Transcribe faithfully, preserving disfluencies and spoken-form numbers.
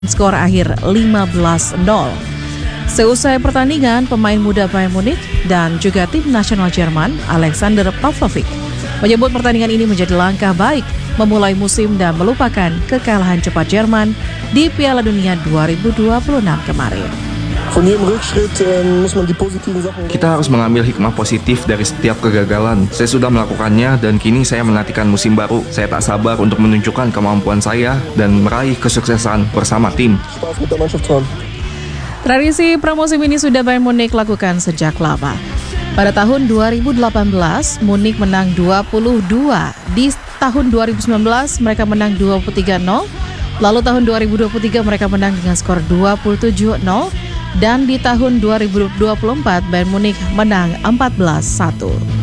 skor akhir lima belas nol. Seusai pertandingan, pemain muda Bayern Munich dan juga tim nasional Jerman, Alexander Pavlovic, menyebut pertandingan ini menjadi langkah baik memulai musim dan melupakan kekalahan cepat Jerman di Piala Dunia dua ribu dua puluh enam kemarin. Kita harus mengambil hikmah positif dari setiap kegagalan. Saya sudah melakukannya dan kini saya menantikan musim baru. Saya tak sabar untuk menunjukkan kemampuan saya dan meraih kesuksesan bersama tim. Tradisi pramusim ini sudah Bayern Munich lakukan sejak lama. Pada tahun dua ribu delapan belas, Munich menang dua puluh dua. Di tahun dua ribu sembilan belas, mereka menang dua puluh tiga nol. Lalu tahun dua ribu dua puluh tiga mereka menang dengan skor dua puluh tujuh nol. Dan di tahun dua ribu dua puluh empat, Bayern Munich menang empat belas satu.